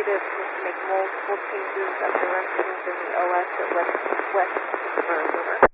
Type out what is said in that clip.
executive needs to make multiple changes of directions in the OS at West Burger.